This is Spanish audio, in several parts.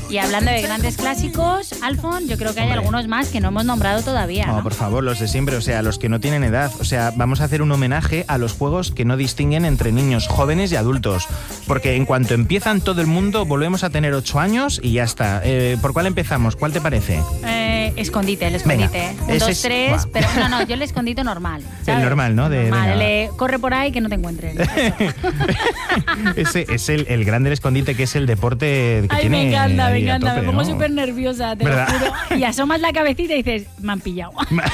Y hablando de grandes clásicos, Alfon, yo creo que hay algunos más que no hemos nombrado todavía, ¿no? Por favor, los de siempre, o sea, los que no tienen edad. O sea, vamos a hacer un homenaje a los juegos que no distinguen entre niños, jóvenes y adultos. Porque en cuanto empiezan todo el mundo, volvemos a tener 8 años y ya está. ¿Por cuál empezamos? ¿Cuál te parece? Escondite, el escondite. Venga, 1, 2, 3, pero no, yo el escondite normal, ¿sabes? El normal, ¿no? Corre por ahí que no te encuentren. Ese es el grande del escondite, que es el deporte que tiene... Me encanta, tope, me pongo ¿no? súper nerviosa, te lo juro. Y asomas la cabecita y dices, me han pillado.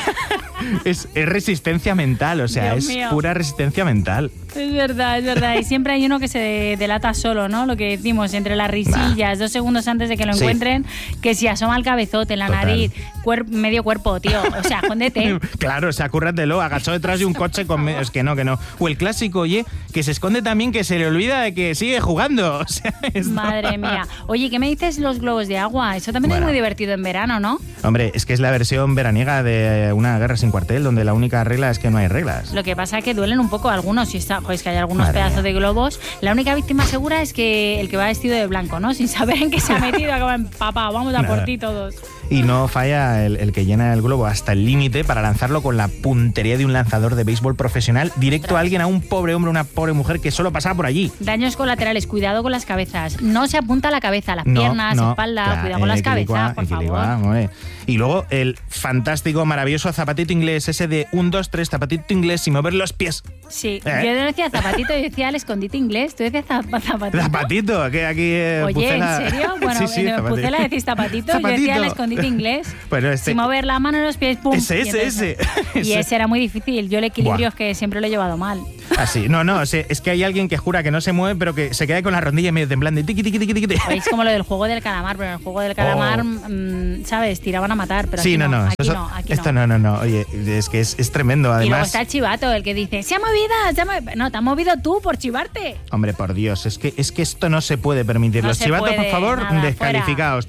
Es resistencia mental, o sea, Dios mío. Pura resistencia mental. Es verdad. Y siempre hay uno que se delata solo, ¿no? Lo que decimos, entre las risillas, 2 segundos antes de que lo encuentren, que si asoma el cabezote, la nariz, medio cuerpo, tío. O sea, escóndete. Claro, o sea, cúrratelo, agachado detrás de un coche con... Es que no. O el clásico, oye, que se esconde también, que se le olvida de que sigue jugando. O sea, Madre mía. Oye, ¿qué me dices los globos de agua? Eso también es muy divertido en verano, ¿no? Hombre, es que es la versión veraniega de Una guerra sin cuartel, donde la única regla es que no hay reglas. Lo que pasa es que duelen un poco algunos, y es que hay algunos pedazos de globos. La única víctima segura es que el que va vestido de blanco, ¿no? Sin saber en qué se ha metido, acaba empapado. Vamos a por ti todos. Y no falla el que llena el globo hasta el límite para lanzarlo con la puntería de un lanzador de béisbol profesional directo a alguien, a un pobre hombre, una pobre mujer que solo pasaba por allí. Daños colaterales, cuidado con las cabezas. No se apunta a la cabeza, a las piernas, espalda, cuidado con las cabezas, por favor. Y luego el fantástico, maravilloso zapatito inglés, ese de 1, 2, 3, zapatito inglés sin mover los pies. Sí, yo no decía zapatito, yo decía el escondite inglés. Tú decías zapatito. Zapatito, que aquí Oye, Pucela... ¿en serio? Bueno, sí, en Pucela decís zapatito, yo decía el escondite inglés. Bueno, sin mover la mano en los pies, pum. Ese. Y ese era muy difícil. Yo el equilibrio es que siempre lo he llevado mal. Así, no, es que hay alguien que jura que no se mueve, pero que se queda con la rodilla medio temblando. Tiqui. Es como lo del juego del calamar, pero en el juego del calamar, ¿sabes? Tiraban a matar, pero sí, aquí no. Esto no. Oye, es que es tremendo, además. Y luego está el chivato, el que dice, se ha movido. No, te has movido tú por chivarte. Hombre, por Dios, es que esto no se puede permitir. Los chivatos, por favor, descalificados.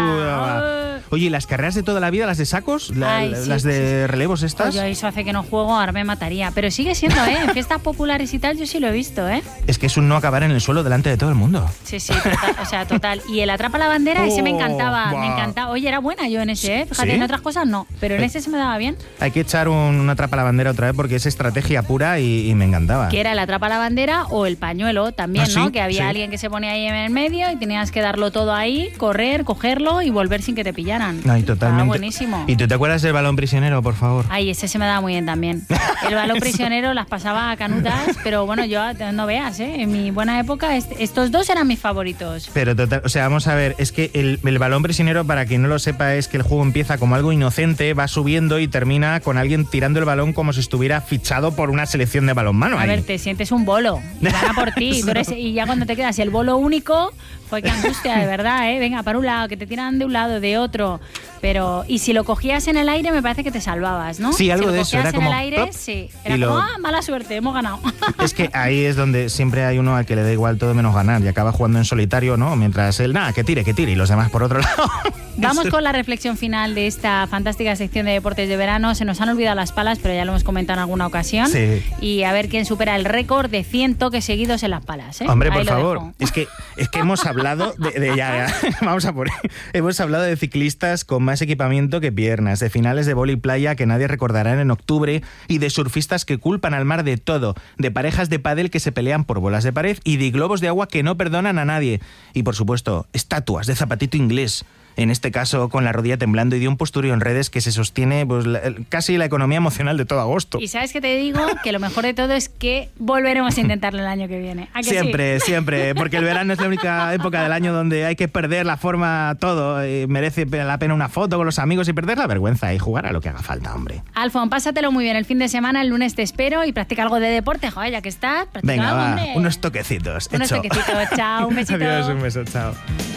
Oye, ¿y las carreras de toda la vida, las de sacos? Las de relevos estas. Oye, eso hace que no juego, ahora me mataría. Pero sigue siendo, en fiestas populares y tal, yo sí lo he visto, Es que es un no acabar en el suelo delante de todo el mundo. Sí, total. Y el atrapa la bandera, ese me encantaba. Oye, era buena yo en ese, fíjate, en otras cosas no, pero en ese se me daba bien. Hay que echar un atrapa la bandera otra vez porque es estrategia pura y me encantaba. Que era el atrapa la bandera o el pañuelo también, ¿no? Que había alguien que se ponía ahí en el medio y tenías que darlo todo ahí, correr, cogerlo y volver sin que te pillaran. Ay, totalmente. Estaba buenísimo. ¿Y tú te acuerdas del balón prisionero, por favor? Ay, ese se me daba muy bien también. El balón prisionero las pasaba a canutas, pero bueno, yo no veas, en mi buena época estos dos eran mis favoritos. Pero total, o sea, vamos a ver, es que el balón prisionero, para quien no lo sepa, es que el juego empieza como algo inocente, va subiendo y termina con alguien tirando el balón como si estuviera fichado por una selección de balonmano. A ver, te sientes un bolo, y van a por ti, y ya cuando te quedas el bolo único, pues qué angustia, de verdad, venga, para un lado, que te tiran de un lado, de otro. Pero, y si lo cogías en el aire, me parece que te salvabas, ¿no? Sí, algo de eso. Era como, en el aire, ¡plop! sí. Era como, mala suerte, hemos ganado. Es que ahí es donde siempre hay uno al que le da igual todo menos ganar y acaba jugando en solitario, ¿no? Mientras él, que tire, y los demás por otro lado. Vamos con la reflexión final de esta fantástica sección de deportes de verano. Se nos han olvidado las palas, pero ya lo hemos comentado en alguna ocasión. Sí. Y a ver quién supera el récord de 100 toques seguidos en las palas, Hombre, por favor. Es que hemos hablado ya, vamos a poner. Hemos hablado de ciclistas con más equipamiento que piernas, de finales de vóley playa que nadie recordará en octubre y de surfistas que culpan al mar de todo, de parejas de pádel que se pelean por bolas de pared y de globos de agua que no perdonan a nadie. Y por supuesto, estatuas de zapatito inglés. En este caso, con la rodilla temblando y de un posturio en redes que se sostiene pues casi la economía emocional de todo agosto. Y ¿sabes qué te digo? Que lo mejor de todo es que volveremos a intentarlo el año que viene. ¿A que siempre, sí? Siempre, porque el verano es la única época del año donde hay que perder la forma todo. Y merece la pena una foto con los amigos y perder la vergüenza y jugar a lo que haga falta, hombre. Alfon, pásatelo muy bien el fin de semana, el lunes te espero y practica algo de deporte, joder, ya que estás. Venga, algo, hombre. Unos toquecitos. Unos toquecitos, chao, un besito. Adiós, un beso, chao.